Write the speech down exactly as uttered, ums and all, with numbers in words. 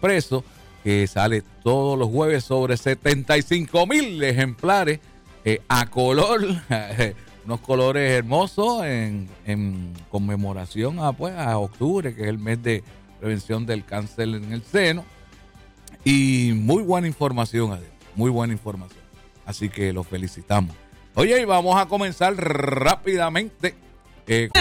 impreso que sale todos los jueves sobre setenta y cinco mil ejemplares eh, a color, unos colores hermosos en, en conmemoración a, pues, a octubre, que es el mes de prevención del cáncer en el seno. Y muy buena información, Adel, muy buena información. Así que los felicitamos. Oye, y vamos a comenzar rápidamente. Eh,